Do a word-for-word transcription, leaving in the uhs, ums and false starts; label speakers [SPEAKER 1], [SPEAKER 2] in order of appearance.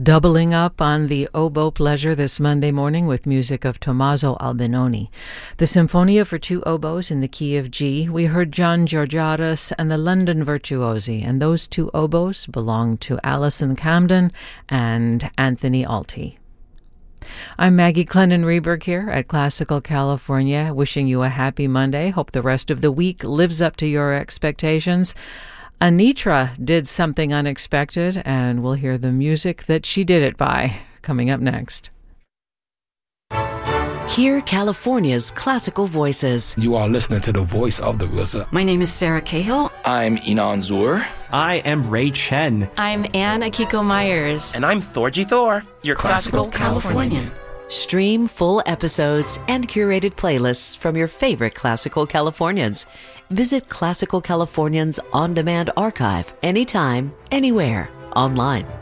[SPEAKER 1] Doubling up on the oboe pleasure this Monday morning with music of Tommaso Albinoni. The Sinfonia for two oboes in the key of G. We heard John Georgiadis and the London Virtuosi, and those two oboes belong to Alison Camden and Anthony Alti. I'm Maggie Clennon-Reberg here at Classical California, wishing you a happy Monday. Hope the rest of the week lives up to your expectations. Anitra did something unexpected, and we'll hear the music that she did it by coming up next.
[SPEAKER 2] Hear California's classical voices.
[SPEAKER 3] You are listening to the voice of the R Z A.
[SPEAKER 4] My name is Sarah Cahill.
[SPEAKER 5] I'm Inan Zur.
[SPEAKER 6] I am Ray Chen.
[SPEAKER 7] I'm Anne Akiko Myers.
[SPEAKER 8] And I'm Thorgy Thor, your classical, classical Californian.
[SPEAKER 2] Californian. Stream full episodes and curated playlists from your favorite Classical Californians. Visit Classical Californians On Demand Archive anytime, anywhere, online.